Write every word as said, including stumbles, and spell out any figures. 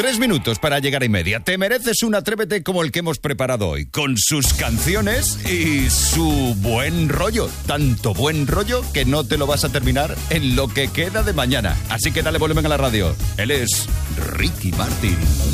Tres minutos para llegar a y media. Te mereces un Atrévete como el que hemos preparado hoy, con sus canciones y su buen rollo. Tanto buen rollo que no te lo vas a terminar en lo que queda de mañana. Así que dale volumen a la radio. Él es Ricky Martin.